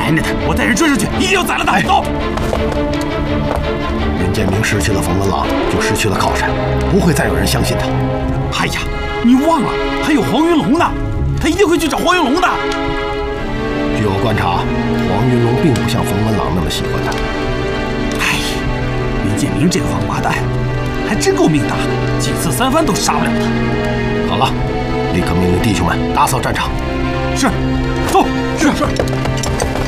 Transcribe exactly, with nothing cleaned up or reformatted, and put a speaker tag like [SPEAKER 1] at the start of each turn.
[SPEAKER 1] 瞒着他，我带人追上去，一定要宰了他！走。
[SPEAKER 2] 任建明失去了冯文朗，就失去了靠山，不会再有人相信他。
[SPEAKER 1] 哎呀，你忘了还有黄云龙呢，他一定会去找黄云龙的。
[SPEAKER 2] 据我观察，黄云龙并不像冯文朗那么喜欢他。
[SPEAKER 1] 哎呀，任建明这个王八蛋，还真够命大的，几次三番都杀不了他。
[SPEAKER 2] 好了，立刻命令弟兄们打扫战场。
[SPEAKER 1] 是，走。是是。